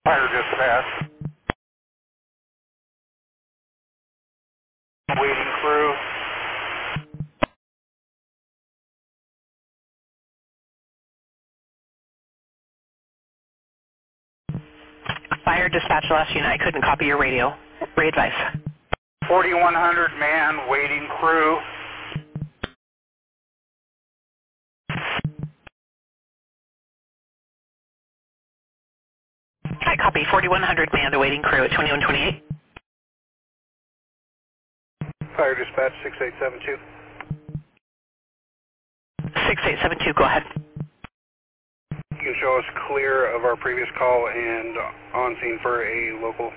Fire dispatch. Waiting crew. Fire dispatch last unit. I couldn't copy your radio. Re-advise. 4100 man waiting crew. I copy 4100 man awaiting crew at 2128. Fire dispatch 6872. 6872, go ahead. You can show us clear of our previous call and on scene for a local.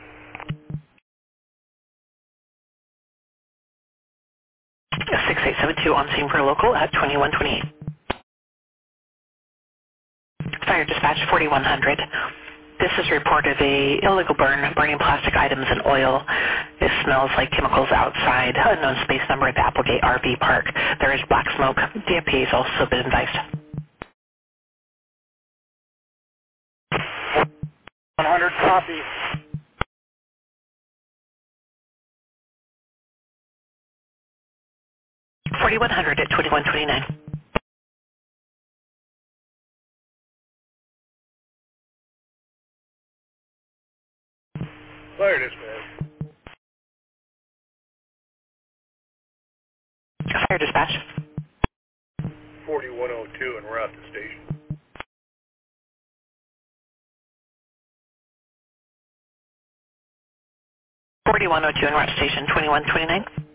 6872 on scene for local at 2128. Fire dispatch 4100. This is a report of a illegal burning plastic items and oil. It smells like chemicals outside. Unknown space number at the Applegate RV Park. There is black smoke. DFP has also been advised. 100 copy. $4,100 at 2129. Fire dispatch. Fire dispatch. 4102 and we're out to station. 4102 en route to station 2129.